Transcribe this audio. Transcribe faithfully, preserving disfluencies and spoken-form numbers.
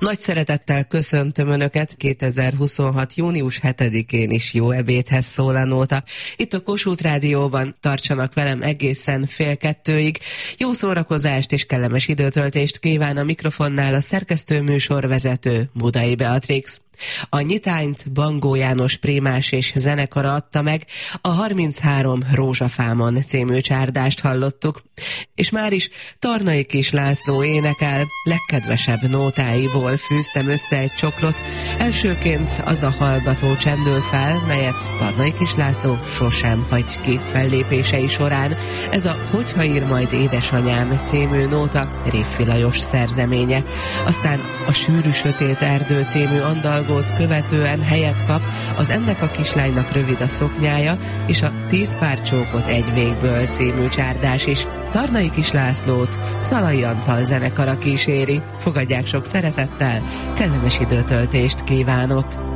Nagy szeretettel köszöntöm Önöket kétezer-huszonhat. június hetedikén is jó ebédhez szól a nóta. Itt a Kossuth Rádióban tartsanak velem egészen fél kettőig. Jó szórakozást és kellemes időtöltést kíván a mikrofonnál a szerkesztő műsorvezető Budai Beatrix. A nyitányt Bangó János prémás és zenekara adta meg, a harminchárom Rózsafámon című csárdást hallottuk, és már is Tarnai Kis László énekel, legkedvesebb nótáiból fűztem össze egy csokrot. Elsőként az a hallgató csendül fel, melyet Tarnai Kis László sosem hagy ki fellépései során. Ez a Hogyha ír majd édesanyám című nóta Révfi Lajos szerzeménye. Aztán a Sűrű sötét erdő című andal követően helyet kap az Ennek a kislánynak rövid a szoknyája és a Tíz pár csókot egy végből című csárdás is. Tarnai Kis Lászlót Szalai Antal zenekara kíséri. Fogadják sok szeretettel, kellemes időtöltést kívánok!